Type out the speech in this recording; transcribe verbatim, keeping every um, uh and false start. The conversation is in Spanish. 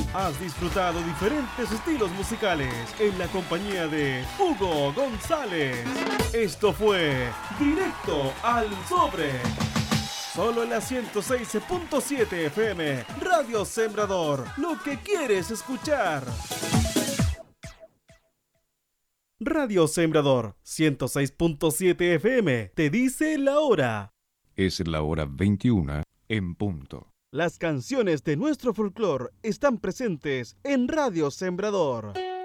Has disfrutado diferentes estilos musicales en la compañía de Hugo González. Esto fue Directo al Sobre. Solo en la ciento seis punto siete F M, Radio Sembrador, lo que quieres escuchar. Radio Sembrador, ciento seis punto siete F M, te dice la hora. Es la hora veintiuna en punto. Las canciones de nuestro folclore están presentes en Radio Sembrador.